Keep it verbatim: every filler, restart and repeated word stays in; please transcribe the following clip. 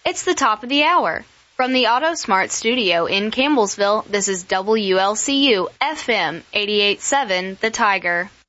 It's the top of the hour. From the AutoSmart studio in Campbellsville, this is W L C U F M eighty-eight point seven The Tiger.